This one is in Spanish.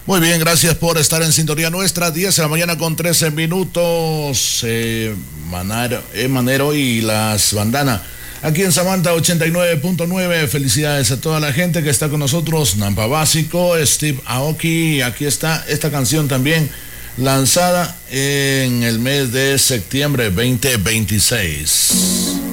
Muy bien, gracias por estar en sintonía nuestra. 10 de la mañana con 13 minutos. Manero y las Bandana. Aquí en Samantha 89.9. Felicidades a toda la gente que está con nosotros. Nampa Básico, Steve Aoki. Aquí está esta canción también lanzada en el mes de septiembre 2026.